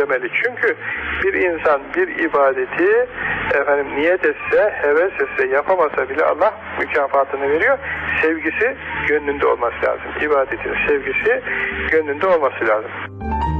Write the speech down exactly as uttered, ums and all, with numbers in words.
istemeli. Çünkü bir insan bir ibadeti efendim niyet etse, heves etse, yapamasa bile Allah mükafatını veriyor. Sevgisi gönlünde olması lazım. İbadetin sevgisi gönlünde olması lazım.